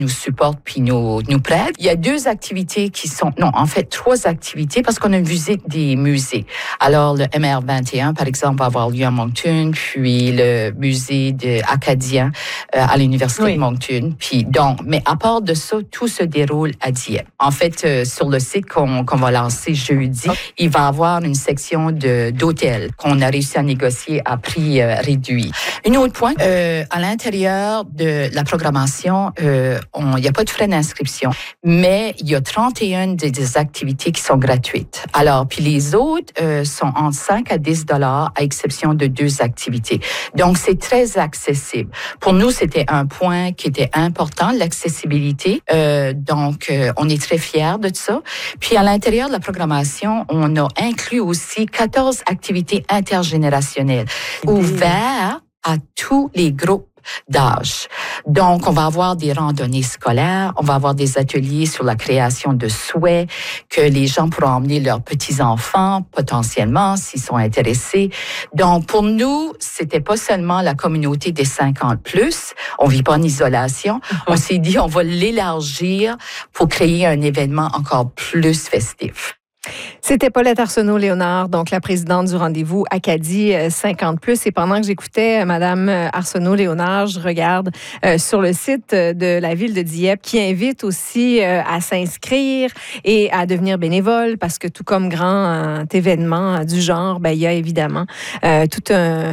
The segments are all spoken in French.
nous supportent puis nous prêtent. Il y a 2 activités qui sont... Non, en fait, 3 activités parce qu'on a visité des musées. Alors, le MR21, par exemple, va avoir lieu à Moncton, puis le musée acadien à l'Université de Moncton. Puis donc, mais à part de ça, tout se déroule à Dieppe. En fait, sur le site qu'on va lancer jeudi, il va y avoir une section d'hôtels qu'on a réussi à négocier à prix réduit. Une autre point, à l'intérieur de la programmation, il n'y a pas de frais d'inscription, mais il y a 31 des activités qui sont gratuites. Alors, puis les autres sont entre 5 à 10 $ à exception de 2 activités. Donc, c'est très accessible. Pour nous, c'était un point qui était important, l'accessibilité. Donc, on est très fiers de ça. Puis, à l'intérieur de la programmation, on a inclus aussi 14 activités intergénérationnelles ouvertes à tous les groupes d'âge. Donc, on va avoir des randonnées scolaires, on va avoir des ateliers sur la création de souhaits que les gens pourront emmener leurs petits-enfants, potentiellement, s'ils sont intéressés. Donc, pour nous, c'était pas seulement la communauté des 50+, on vit pas en isolation. On s'est dit, on va l'élargir pour créer un événement encore plus festif. C'était Paulette Arsenault-Léonard, donc la présidente du rendez-vous Acadie 50+. Et pendant que j'écoutais Madame Arsenault-Léonard, je regarde sur le site de la ville de Dieppe qui invite aussi à s'inscrire et à devenir bénévole parce que tout comme grand événement du genre, il y a évidemment toute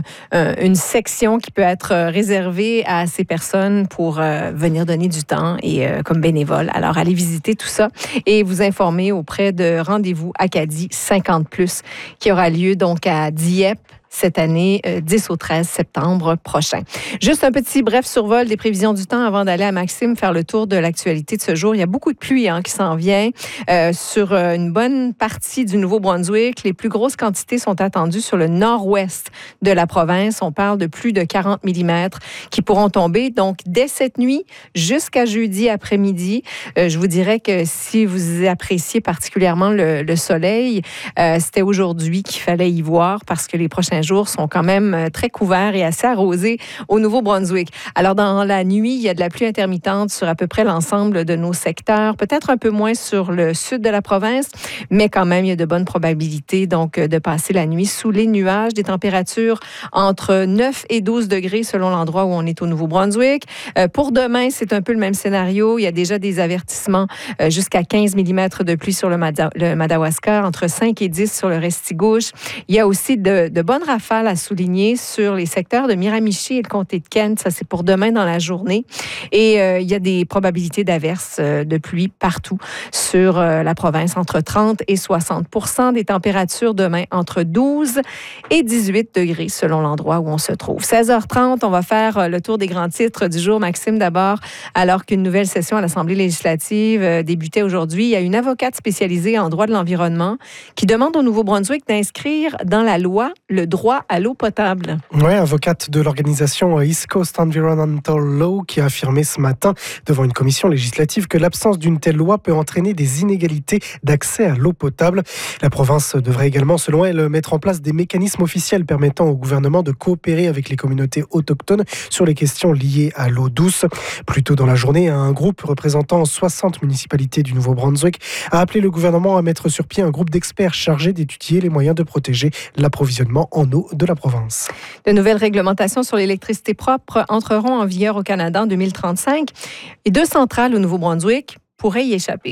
une section qui peut être réservée à ces personnes pour venir donner du temps et comme bénévole. Alors, allez visiter tout ça et vous informer auprès de Rendez-vous Acadie 50+, qui aura lieu donc à Dieppe cette année, 10 au 13 septembre prochain. Juste un petit bref survol des prévisions du temps avant d'aller à Maxime faire le tour de l'actualité de ce jour. Il y a beaucoup de pluie qui s'en vient sur une bonne partie du Nouveau-Brunswick. Les plus grosses quantités sont attendues sur le nord-ouest de la province. On parle de plus de 40 mm qui pourront tomber. Donc, dès cette nuit jusqu'à jeudi après-midi, je vous dirais que si vous appréciez particulièrement le soleil, c'était aujourd'hui qu'il fallait y voir parce que les prochains jours sont quand même très couverts et assez arrosés au Nouveau-Brunswick. Alors, dans la nuit, il y a de la pluie intermittente sur à peu près l'ensemble de nos secteurs, peut-être un peu moins sur le sud de la province, mais quand même, il y a de bonnes probabilités donc de passer la nuit sous les nuages, des températures entre 9 et 12 degrés selon l'endroit où on est au Nouveau-Brunswick. Pour demain, c'est un peu le même scénario. Il y a déjà des avertissements jusqu'à 15 mm de pluie sur le Madawaska, entre 5 et 10 sur le Restigouche. Il y a aussi de bonnes rafales à souligner sur les secteurs de Miramichi et le comté de Kent. Ça, c'est pour demain dans la journée. Et il y a des probabilités d'averses de pluie partout sur la province, entre 30 et 60 %. Des températures demain entre 12 et 18 degrés selon l'endroit où on se trouve. 16h30, on va faire le tour des grands titres du jour. Maxime, d'abord, alors qu'une nouvelle session à l'Assemblée législative débutait aujourd'hui, il y a une avocate spécialisée en droit de l'environnement qui demande au Nouveau-Brunswick d'inscrire dans la loi le droit à l'eau potable. Oui, avocate de l'organisation East Coast Environmental Law qui a affirmé ce matin devant une commission législative que l'absence d'une telle loi peut entraîner des inégalités d'accès à l'eau potable. La province devrait également, selon elle, mettre en place des mécanismes officiels permettant au gouvernement de coopérer avec les communautés autochtones sur les questions liées à l'eau douce. Plus tôt dans la journée, un groupe représentant 60 municipalités du Nouveau-Brunswick a appelé le gouvernement à mettre sur pied un groupe d'experts chargés d'étudier les moyens de protéger l'approvisionnement en eau de la province. De nouvelles réglementations sur l'électricité propre entreront en vigueur au Canada en 2035 et 2 centrales au Nouveau-Brunswick pourraient y échapper.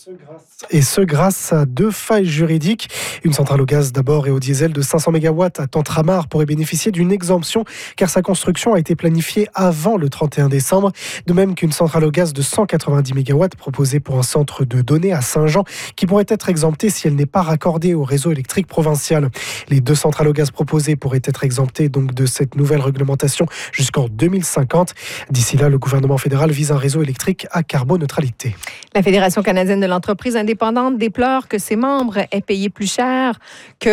Et ce, grâce à 2 failles juridiques. Une centrale au gaz d'abord et au diesel de 500 MW à Tantramar pourrait bénéficier d'une exemption car sa construction a été planifiée avant le 31 décembre. De même qu'une centrale au gaz de 190 MW proposée pour un centre de données à Saint-Jean qui pourrait être exemptée si elle n'est pas raccordée au réseau électrique provincial. Les 2 centrales au gaz proposées pourraient être exemptées donc de cette nouvelle réglementation jusqu'en 2050. D'ici là, le gouvernement fédéral vise un réseau électrique à carboneutralité. La Fédération canadienne de l'entreprise indépendante déplore que ses membres aient payé plus que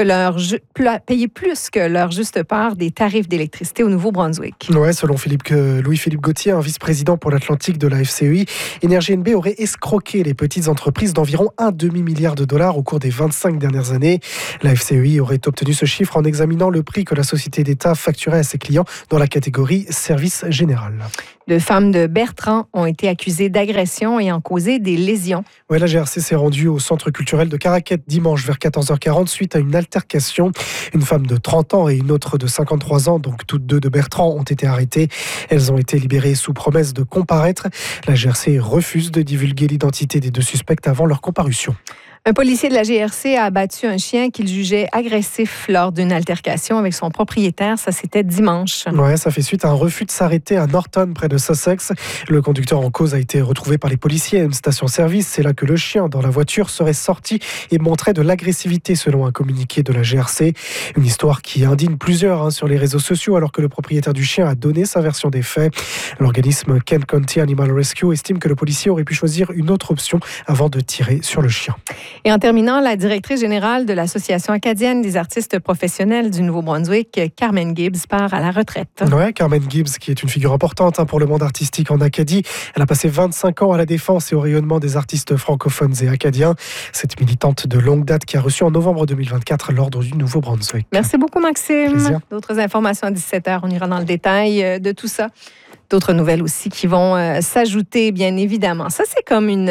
leur juste part des tarifs d'électricité au Nouveau-Brunswick. Ouais, selon Louis-Philippe Gauthier, un vice-président pour l'Atlantique de la FCEI, Énergie NB aurait escroqué les petites entreprises d'environ $1,5 milliard au cours des 25 dernières années. La FCEI aurait obtenu ce chiffre en examinant le prix que la société d'État facturait à ses clients dans la catégorie service général. de femmes de Bertrand ont été accusées d'agression et ont causé des lésions. Oui, la GRC s'est rendue au centre culturel de Caraquet dimanche vers 14h40 suite à une altercation. Une femme de 30 ans et une autre de 53 ans, donc toutes deux de Bertrand, ont été arrêtées. Elles ont été libérées sous promesse de comparaître. La GRC refuse de divulguer l'identité des deux suspects avant leur comparution. Un policier de la GRC a abattu un chien qu'il jugeait agressif lors d'une altercation avec son propriétaire. Ça, c'était dimanche. Ouais, ça fait suite à un refus de s'arrêter à Norton, près de Sussex. Le conducteur en cause a été retrouvé par les policiers à une station-service. C'est là que le chien dans la voiture serait sorti et montrait de l'agressivité, selon un communiqué de la GRC. Une histoire qui indigne plusieurs sur les réseaux sociaux, alors que le propriétaire du chien a donné sa version des faits. L'organisme Kent County Animal Rescue estime que le policier aurait pu choisir une autre option avant de tirer sur le chien. Et en terminant, la directrice générale de l'Association acadienne des artistes professionnels du Nouveau-Brunswick, Carmen Gibbs, part à la retraite. Ouais, Carmen Gibbs, qui est une figure importante pour le monde artistique en Acadie. Elle a passé 25 ans à la défense et au rayonnement des artistes francophones et acadiens. Cette militante de longue date qui a reçu en novembre 2024 l'Ordre du Nouveau-Brunswick. Merci beaucoup, Maxime. Plaisir. D'autres informations à 17h. On ira dans le détail de tout ça. D'autres nouvelles aussi qui vont s'ajouter, bien évidemment. Ça, c'est comme une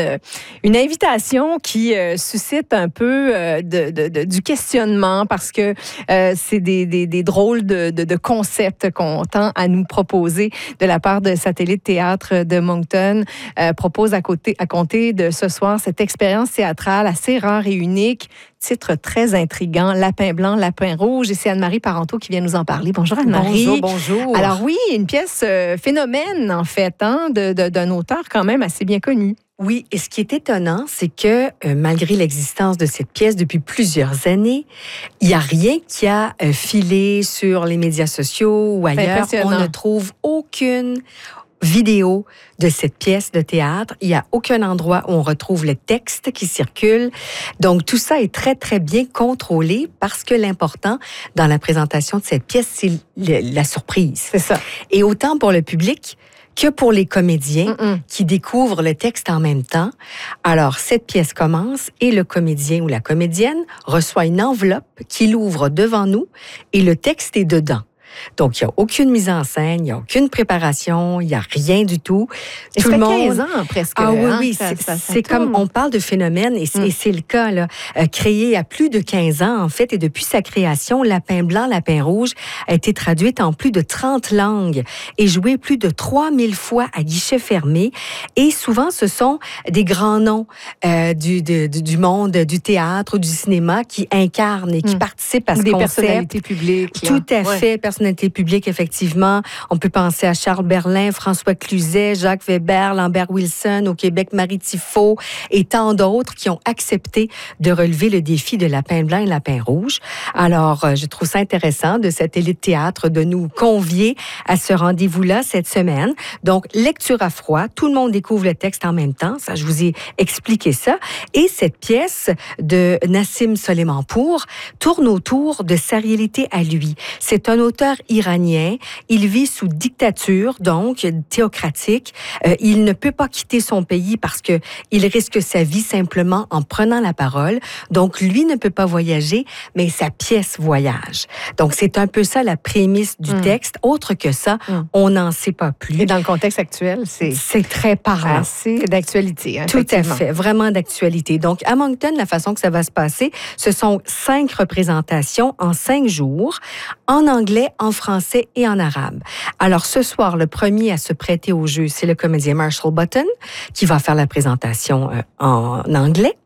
invitation qui suscite un peu du questionnement parce que c'est des drôles de concepts qu'on tend à nous proposer de la part de Satellite Théâtre de Moncton. Propose à compter de ce soir cette expérience théâtrale assez rare et unique. Titre très intriguant, Lapin blanc, Lapin rouge. Et c'est Anne-Marie Parenteau qui vient nous en parler. Bonjour Anne-Marie. Bonjour. Alors oui, une pièce phénomène en fait, d'un auteur quand même assez bien connu. Oui, et ce qui est étonnant, c'est que malgré l'existence de cette pièce depuis plusieurs années, il n'y a rien qui a filé sur les médias sociaux ou ailleurs. On ne trouve aucune vidéo de cette pièce de théâtre. Il n'y a aucun endroit où on retrouve le texte qui circule. Donc, tout ça est très, très bien contrôlé parce que l'important dans la présentation de cette pièce, c'est la surprise. C'est ça. Et autant pour le public que pour les comédiens qui découvrent le texte en même temps. Alors, cette pièce commence et le comédien ou la comédienne reçoit une enveloppe qu'il ouvre devant nous et le texte est dedans. Donc, il n'y a aucune mise en scène, il n'y a aucune préparation, il n'y a rien du tout. Et tout le monde... 15 ans presque. Ah oui, c'est comme, on parle de phénomène, et c'est le cas, là. Créé à plus de 15 ans, en fait, et depuis sa création, Lapin blanc, Lapin rouge a été traduite en plus de 30 langues et jouée plus de 3000 fois à guichet fermé. Et souvent, ce sont des grands noms du monde du théâtre ou du cinéma qui incarnent et qui participent à ce concept. Des personnalités publiques. Là. Tout à fait, personnalité publique, effectivement. On peut penser à Charles Berlin, François Cluzet, Jacques Weber, Lambert Wilson, au Québec, Marie Tifo et tant d'autres qui ont accepté de relever le défi de Lapin blanc et Lapin rouge. Alors, je trouve ça intéressant de Satellite Théâtre de nous convier à ce rendez-vous-là cette semaine. Donc, lecture à froid, tout le monde découvre le texte en même temps. Ça, je vous ai expliqué ça. Et cette pièce de Nassim Soleimanpour tourne autour de sa réalité à lui. C'est un auteur iranien. Il vit sous dictature, donc théocratique. Il ne peut pas quitter son pays parce que il risque sa vie simplement en prenant la parole. Donc, lui ne peut pas voyager, mais sa pièce voyage. Donc, c'est un peu ça la prémisse du texte. Autre que ça, on n'en sait pas plus. Et dans le contexte actuel, c'est très parlant. C'est d'actualité. Hein, tout à fait, vraiment d'actualité. Donc, à Moncton, la façon que ça va se passer, ce sont 5 représentations en 5 jours, en anglais, en français et en arabe. Alors, ce soir, le premier à se prêter au jeu, c'est le comédien Marshall Button, qui va faire la présentation en anglais.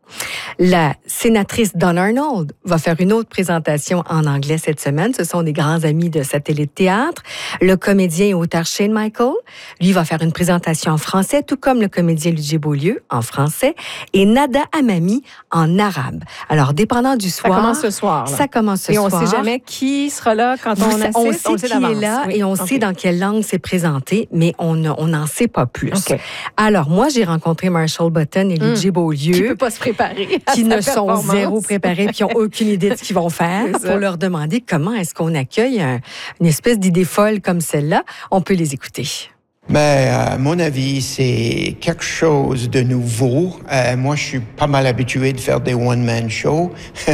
La sénatrice Dawn Arnold va faire une autre présentation en anglais cette semaine. Ce sont des grands amis de Satellite Théâtre. Le comédien et auteur Shane Michael, lui, va faire une présentation en français, tout comme le comédien Luigi Beaulieu en français et Nada Amami en arabe. Alors, dépendant du soir... Ça commence ce soir. Là. Ça commence ce soir. Et on ne sait jamais qui sera là quand on assiste. On sait qui est là et on sait dans quelle langue c'est présenté, mais on n'en sait pas plus. Okay. Alors, moi, j'ai rencontré Marshall Button et Luigi Beaulieu. Qui ne peut pas se préparer. Qui ne sont zéro préparés, qui n'ont aucune idée de ce qu'ils vont faire, pour leur demander comment est-ce qu'on accueille une espèce d'idée folle comme celle-là. On peut les écouter. Mais à mon avis, c'est quelque chose de nouveau. Moi, je suis pas mal habitué de faire des one-man shows.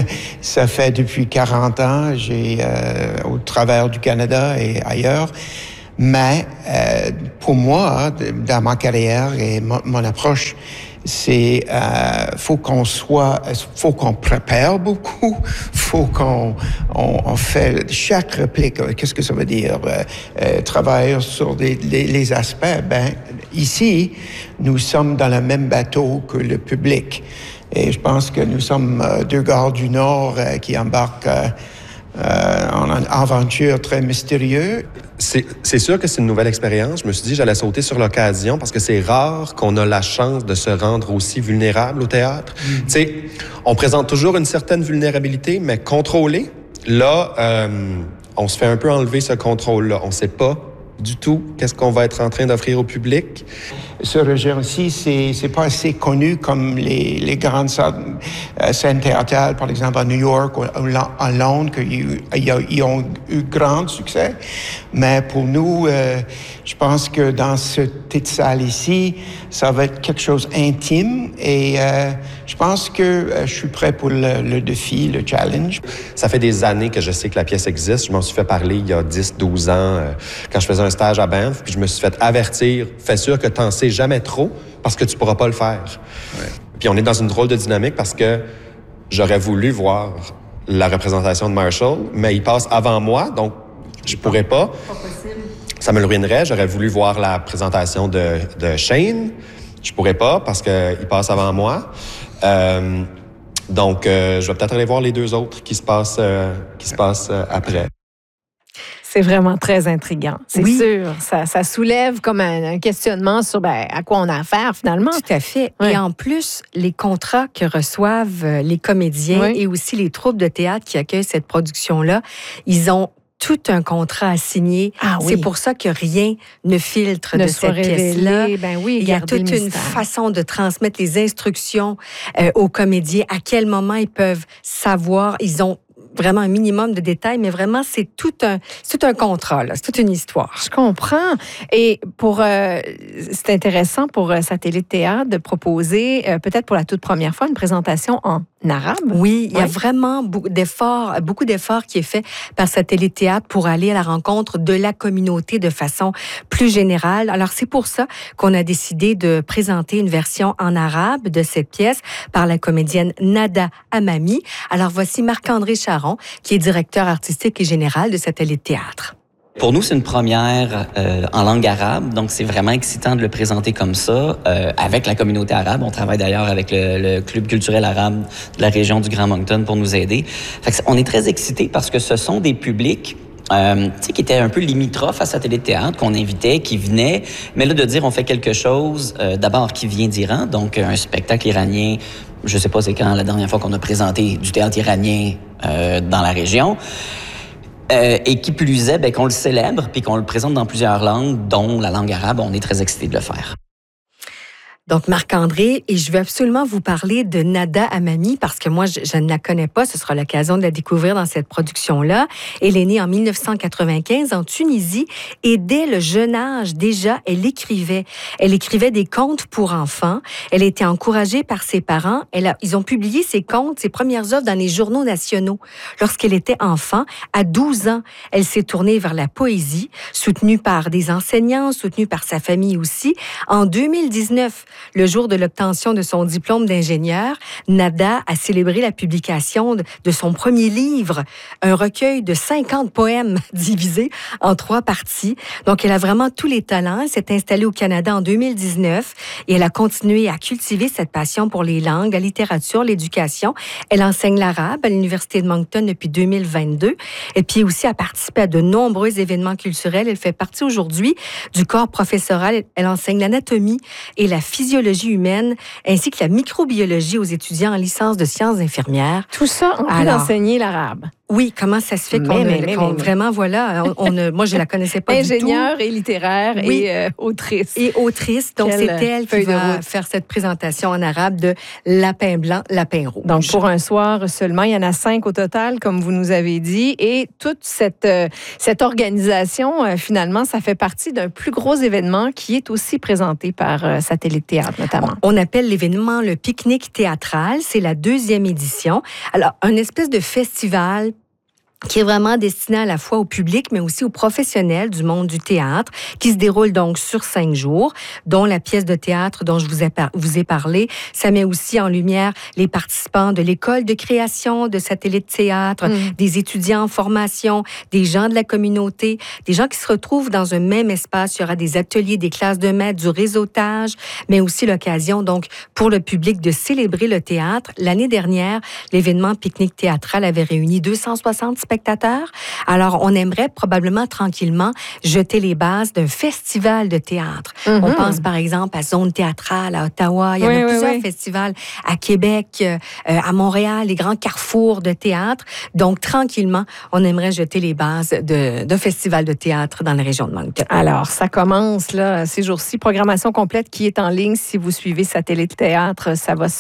Ça fait depuis 40 ans, au travers du Canada et ailleurs. Mais pour moi, dans ma carrière et mon approche, c'est faut qu'on prépare beaucoup, faut qu'on fait chaque réplique. Qu'est-ce que ça veut dire? Travailler sur les aspects. Ben ici, nous sommes dans le même bateau que le public, et je pense que nous sommes deux gars du Nord qui embarquent en une aventure très mystérieuse. C'est sûr que c'est une nouvelle expérience. Je me suis dit que j'allais sauter sur l'occasion parce que c'est rare qu'on a la chance de se rendre aussi vulnérable au théâtre. Tu sais, on présente toujours une certaine vulnérabilité, mais contrôlée. Là, on se fait un peu enlever ce contrôle-là. On ne sait pas du tout qu'est-ce qu'on va être en train d'offrir au public. Ce registre-ci, c'est pas assez connu comme les grandes scènes théâtrales, par exemple à New York ou à Londres, qu'ils ont eu grand succès. Mais pour nous, je pense que dans cette petite salle ici, ça va être quelque chose d'intime, et je pense que je suis prêt pour le défi, le challenge. Ça fait des années que je sais que la pièce existe. Je m'en suis fait parler il y a 10-12 ans quand je faisais un stage à Banff, puis je me suis fait avertir, fais sûr que t'en sais jamais trop parce que tu pourras pas le faire. Ouais. Puis on est dans une drôle de dynamique parce que j'aurais voulu voir la représentation de Marshall, mais il passe avant moi, donc je pourrais pas. Pas possible. Ça me le ruinerait. J'aurais voulu voir la présentation de Shane. Je pourrais pas parce qu'il passe avant moi. Donc, je vais peut-être aller voir les deux autres qui se passent après. C'est vraiment très intriguant, c'est sûr. Ça soulève comme un questionnement sur à quoi on a affaire finalement. Tout à fait. Oui. Et en plus, les contrats que reçoivent les comédiens et aussi les troupes de théâtre qui accueillent cette production-là, ils ont tout un contrat à signer. C'est pour ça que rien ne filtre de cette pièce-là. Il y a toute une façon de transmettre les instructions aux comédiens, à quel moment ils peuvent savoir. Ils ont vraiment un minimum de détails, mais vraiment, c'est tout un contrat, là. C'est toute une histoire. Je comprends. Et c'est intéressant pour Satellite Théâtre de proposer, peut-être pour la toute première fois, une présentation en arabe. Oui, il y a vraiment beaucoup d'efforts qui est fait par Satellite Théâtre pour aller à la rencontre de la communauté de façon plus générale. Alors, c'est pour ça qu'on a décidé de présenter une version en arabe de cette pièce par la comédienne Nada Amami. Alors, voici Marc-André Charon, qui est directeur artistique et général de Satellite Théâtre. Pour nous, c'est une première en langue arabe, donc c'est vraiment excitant de le présenter comme ça avec la communauté arabe. On travaille d'ailleurs avec le club culturel arabe de la région du Grand Moncton pour nous aider. Fait que on est très excités parce que ce sont des publics qui étaient un peu limitrophes à Satellite Théâtre, qu'on invitait, qui venaient, mais là, de dire on fait quelque chose, d'abord, qui vient d'Iran, donc un spectacle iranien. Je sais pas c'est quand la dernière fois qu'on a présenté du théâtre iranien dans la région. Et qui plus est, qu'on le célèbre puis qu'on le présente dans plusieurs langues, dont la langue arabe. On est très excités de le faire. Donc, Marc-André, et je veux absolument vous parler de Nada Amami parce que moi, je ne la connais pas. Ce sera l'occasion de la découvrir dans cette production-là. Elle est née en 1995 en Tunisie et dès le jeune âge, déjà, elle écrivait. Elle écrivait des contes pour enfants. Elle a été encouragée par ses parents. Ils ont publié ses contes, ses premières œuvres dans les journaux nationaux. Lorsqu'elle était enfant, à 12 ans, elle s'est tournée vers la poésie, soutenue par des enseignants, soutenue par sa famille aussi. En 2019, le jour de l'obtention de son diplôme d'ingénieur, Nada a célébré la publication de son premier livre, un recueil de 50 poèmes divisés en 3 parties. Donc, elle a vraiment tous les talents. Elle s'est installée au Canada en 2019 et elle a continué à cultiver cette passion pour les langues, la littérature, l'éducation. Elle enseigne l'arabe à l'Université de Moncton depuis 2022 et puis aussi a participé à de nombreux événements culturels. Elle fait partie aujourd'hui du corps professoral. Elle enseigne l'anatomie et la physiologie humaine, ainsi que la microbiologie aux étudiants en licence de sciences infirmières. Tout ça, on peut enseigner l'arabe. Oui, comment ça se fait qu'on vraiment, voilà, moi, je la connaissais pas du tout. Ingénieure et littéraire et autrice. Et autrice, donc c'est elle qui va faire cette présentation en arabe de Lapin blanc, Lapin rouge. Donc, pour un soir seulement, il y en a 5 au total, comme vous nous avez dit, et toute cette organisation, finalement, ça fait partie d'un plus gros événement qui est aussi présenté par Satellite Théâtre, notamment. On appelle l'événement le pique-nique théâtral, c'est la 2e édition. Alors, un espèce de festival qui est vraiment destiné à la fois au public, mais aussi aux professionnels du monde du théâtre, qui se déroule donc sur 5 jours, dont la pièce de théâtre dont je vous ai parlé. Ça met aussi en lumière les participants de l'école de création de Satellite Théâtre, des étudiants en formation, des gens de la communauté, des gens qui se retrouvent dans un même espace. Il y aura des ateliers, des classes de maître, du réseautage, mais aussi l'occasion donc pour le public de célébrer le théâtre. L'année dernière, l'événement Pique-nique théâtral avait réuni 260 spectateurs. Alors, on aimerait probablement tranquillement jeter les bases d'un festival de théâtre. On pense par exemple à Zone théâtrale à Ottawa. Il y en a plusieurs festivals à Québec, à Montréal, les grands carrefours de théâtre. Donc, tranquillement, on aimerait jeter les bases d'un festival de théâtre dans la région de Moncton. Alors, ça commence là, ces jours-ci. Programmation complète qui est en ligne. Si vous suivez Satellite Théâtre, ça va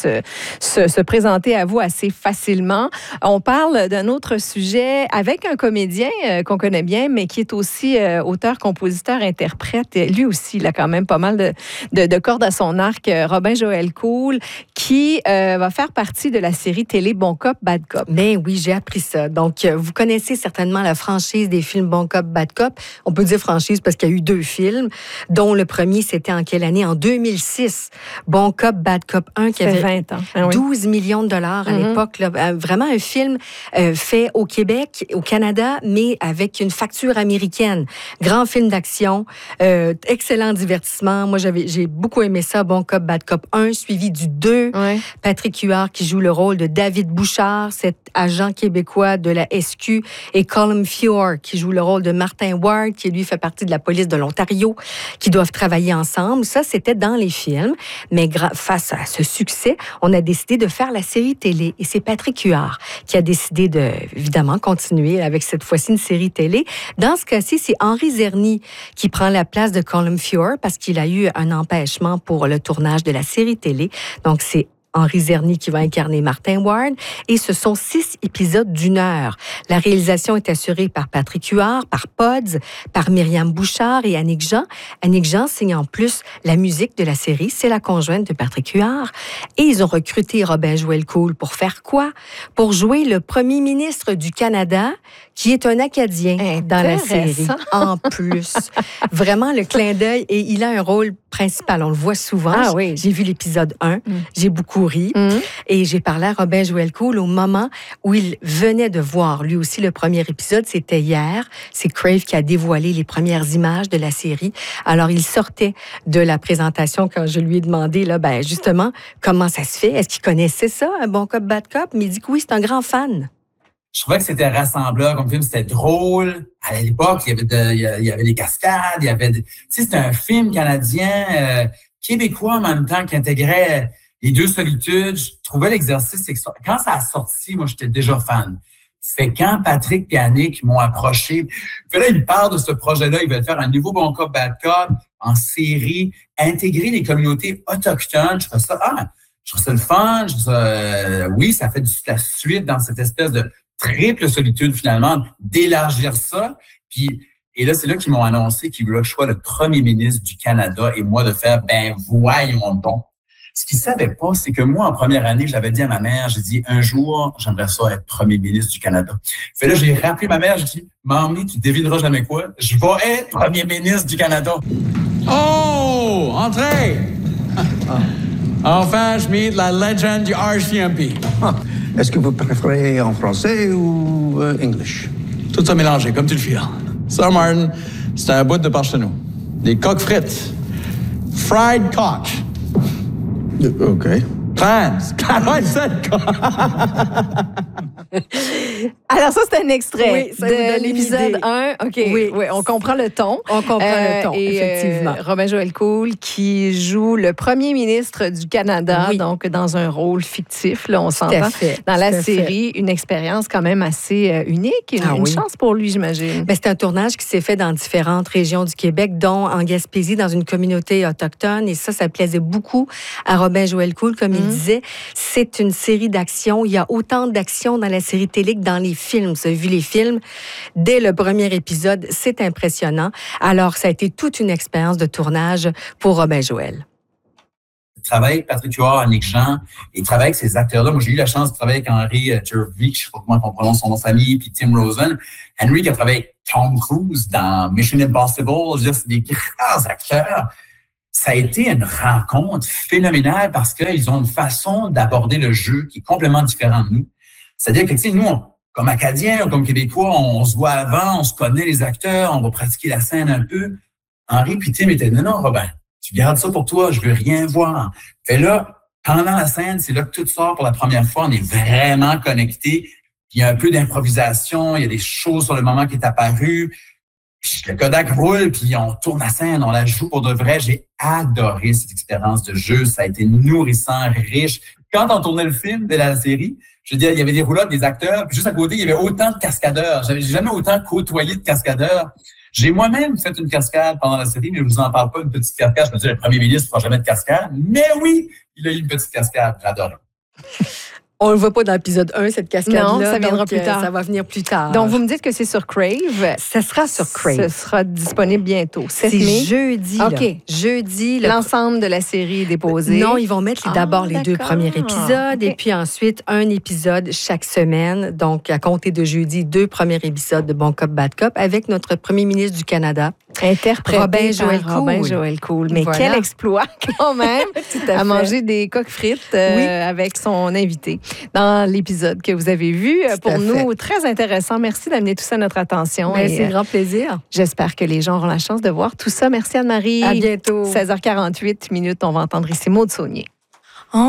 se présenter à vous assez facilement. On parle d'un autre sujet avec un comédien qu'on connaît bien, mais qui est aussi auteur, compositeur, interprète. Lui aussi, il a quand même pas mal de cordes à son arc. Robin Joël Cool, qui va faire partie de la série télé Bon Cop, Bad Cop. Ben oui, j'ai appris ça. Donc, vous connaissez certainement la franchise des films Bon Cop, Bad Cop. On peut dire franchise parce qu'il y a eu 2 films, dont le premier, c'était en quelle année? En 2006. Bon Cop, Bad Cop 1, qui avait 20 ans. 12 millions de dollars à l'époque. Là. Vraiment un film fait au Québec, au Canada, mais avec une facture américaine. Grand film d'action, excellent divertissement. Moi, j'ai beaucoup aimé ça. Bon Cop, Bad Cop 1, suivi du 2. Ouais. Patrick Huard qui joue le rôle de David Bouchard, cet agent québécois de la SQ, et Colm Feore qui joue le rôle de Martin Ward, qui lui fait partie de la police de l'Ontario, qui doivent travailler ensemble. Ça, c'était dans les films. Mais face à ce succès, on a décidé de faire la série télé. Et c'est Patrick Huard qui a décidé de, évidemment, continuer avec cette fois-ci une série télé. Dans ce cas-ci, c'est Henri Zerny qui prend la place de Colm Feore parce qu'il a eu un empêchement pour le tournage de la série télé. Donc, c'est Henri Zerny qui va incarner Martin Ward. Et ce sont 6 épisodes d'1 heure. La réalisation est assurée par Patrick Huard, par Pods, par Myriam Bouchard et Annick Jean. Annick Jean signe en plus la musique de la série. C'est la conjointe de Patrick Huard. Et ils ont recruté Robin Joël Cool pour faire quoi? Pour jouer le premier ministre du Canada, qui est un Acadien dans la série. En plus. Vraiment le clin d'œil. Et il a un rôle principal. On le voit souvent. Ah oui. J'ai vu l'épisode 1. J'ai beaucoup ri. Et j'ai parlé à Robin Joël Cool au moment où il venait de voir, lui aussi, le premier épisode. C'était hier. C'est Crave qui a dévoilé les premières images de la série. Alors, il sortait de la présentation quand je lui ai demandé, là, ben, justement, comment ça se fait? Est-ce qu'il connaissait ça, un Bon Cop, Bad Cop? Mais il dit que oui, c'est un grand fan. Je trouvais que c'était rassembleur comme film, c'était drôle. À l'époque, il y avait des cascades, il y avait... Tu sais, c'était un film canadien, québécois en même temps, qui intégrait les 2 solitudes. Je trouvais l'exercice... Quand ça a sorti, moi, j'étais déjà fan. C'est quand Patrick et Annick m'ont approché. Puis là, ils me parlent de ce projet-là. Ils veulent faire un nouveau Bon Cop, Bad Cop en série, intégrer les communautés autochtones. Je trouve ça le fun. Oui, ça fait la suite dans cette espèce de triple solitude, finalement, d'élargir ça. Et là, c'est là qu'ils m'ont annoncé qu'ils voulaient que je sois le premier ministre du Canada et moi de faire, ben, voyons donc. Ce qu'ils ne savaient pas, c'est que moi, en première année, j'avais dit à ma mère, j'ai dit, un jour, j'aimerais ça être premier ministre du Canada. Fait là, j'ai rappelé ma mère, j'ai dit, Mamie, tu devineras jamais quoi, je vais être premier ministre du Canada. Oh, entrez! Enfin, je meet la légende du RCMP. Est-ce que vous préférez en français ou English? Tout ça mélangé, comme tu le files. Sir Martin, c'est un bout de par chez nous. Des coques frites. Fried cock. OK. Clams. I said cock. Alors ça, c'est un extrait oui, de l'épisode 1. OK, oui, on comprend le ton. On comprend le ton, et, effectivement. Robin Joël Cool qui joue le premier ministre du Canada, donc dans un rôle fictif, là, on s'entend. Dans la série, une expérience quand même assez unique, une chance pour lui, j'imagine. Ben, c'est un tournage qui s'est fait dans différentes régions du Québec, dont en Gaspésie, dans une communauté autochtone. Et ça plaisait beaucoup à Robin Joël Cool, comme il disait. C'est une série d'action. Il y a autant d'action dans la série télé que dans les films. Vous avez vu les films? Dès le premier épisode, c'est impressionnant. Alors, ça a été toute une expérience de tournage pour Robin Joël. travaille avec Patrick Huard, Nick Jean, et il travaille avec ces acteurs-là. Moi, j'ai eu la chance de travailler avec Henry Jervik, je sais pas comment on prononce son nom de famille, puis Tim Rosen. Henry qui a travaillé avec Tom Cruise dans Mission Impossible, c'est des grands acteurs. Ça a été une rencontre phénoménale parce qu'ils ont une façon d'aborder le jeu qui est complètement différente de nous. C'est-à-dire que, tu sais, nous, comme Acadiens ou comme Québécois, on se voit avant, on se connaît les acteurs, on va pratiquer la scène un peu. Henri puis Tim étaient, non, Robin, tu gardes ça pour toi, je veux rien voir. Et là, pendant la scène, c'est là que tout sort pour la première fois, on est vraiment connectés. Il y a un peu d'improvisation, il y a des choses sur le moment qui est apparu. Le Kodak roule, puis on tourne la scène, on la joue pour de vrai. J'ai adoré cette expérience de jeu. Ça a été nourrissant, riche. Quand on tournait le film de la série, je veux dire, il y avait des roulottes, des acteurs, puis juste à côté, il y avait autant de cascadeurs. J'ai jamais autant côtoyé de cascadeurs. J'ai moi-même fait une cascade pendant la série, mais je vous en parle pas, une petite cascade. Je me dis, le premier ministre ne fera jamais de cascade. Mais oui, il a eu une petite cascade. J'adore. On ne le voit pas dans l'épisode 1, cette cascade-là. Non, ça viendra donc, plus tard. Ça va venir plus tard. Donc, vous me dites que c'est sur Crave. Ça sera sur Crave. Ce sera disponible bientôt. 7 mai. C'est jeudi. OK. Là. Jeudi. L'ensemble de la série est déposé. Non, ils vont mettre d'abord les 2 premiers épisodes et puis ensuite un épisode chaque semaine. Donc, à compter de jeudi, 2 premiers épisodes de Bon Cop, Bad Cop avec notre premier ministre du Canada. Interprété Robin Joël par Robin Joël Cool. Mais voilà. quel exploit quand même à manger des coques frites avec son invité dans l'épisode que vous avez vu. Pour nous, très intéressant. Merci d'amener tout ça à notre attention. C'est un grand plaisir. J'espère que les gens auront la chance de voir tout ça. Merci Anne-Marie. À bientôt. 16h48 minutes, on va entendre ici Maud Saunier.